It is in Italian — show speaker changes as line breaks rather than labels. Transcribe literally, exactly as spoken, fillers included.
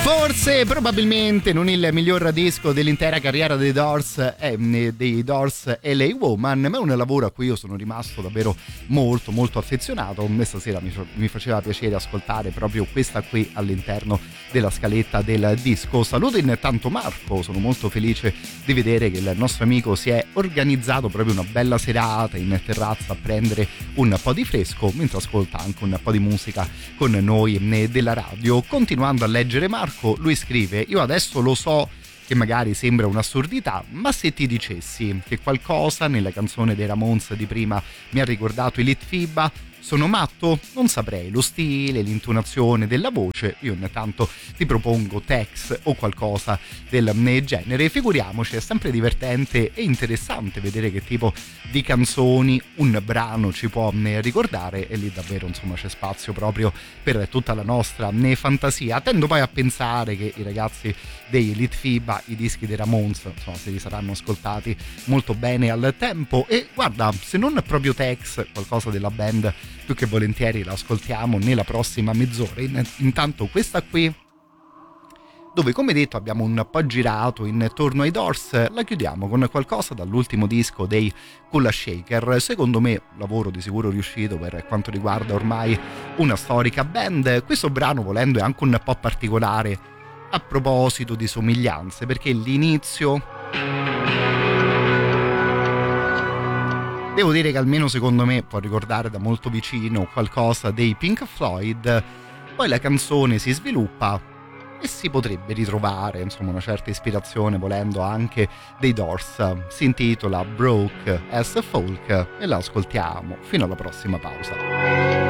Forse, probabilmente non il miglior disco dell'intera carriera dei Doors, è dei Doors L A Woman, ma è un lavoro a cui io sono rimasto davvero molto molto affezionato. E stasera mi, mi faceva piacere ascoltare proprio questa qui all'interno della scaletta del disco. Saluto intanto Marco, sono molto felice di vedere che il nostro amico si è organizzato proprio una bella serata in terrazza a prendere un po' di fresco mentre ascolta anche un po' di musica con noi della radio. Continuando a leggere Marco, lui scrive: io adesso lo so che magari sembra un'assurdità, ma se ti dicessi che qualcosa nella canzone dei Ramones di prima mi ha ricordato i Litfiba, sono matto? Non saprei, lo stile, l'intonazione della voce. Io intanto ti propongo Tex o qualcosa del genere. Figuriamoci, è sempre divertente e interessante vedere che tipo di canzoni un brano ci può ricordare, e lì davvero insomma c'è spazio proprio per tutta la nostra fantasia. Tendo poi a pensare che i ragazzi dei Litfiba i dischi dei Ramones insomma se li saranno ascoltati molto bene al tempo, e guarda, se non proprio Tex, qualcosa della band più che volentieri la ascoltiamo nella prossima mezz'ora. Intanto questa qui, dove come detto abbiamo un po' girato intorno ai Doors, la chiudiamo con qualcosa dall'ultimo disco dei Kula Shaker. Secondo me lavoro di sicuro riuscito per quanto riguarda ormai una storica band. Questo brano, volendo, è anche un po' particolare a proposito di somiglianze, perché l'inizio, devo dire che almeno secondo me può ricordare da molto vicino qualcosa dei Pink Floyd, poi la canzone si sviluppa e si potrebbe ritrovare insomma una certa ispirazione, volendo, anche dei Doors. Si intitola Broke as Folk e la ascoltiamo fino alla prossima pausa.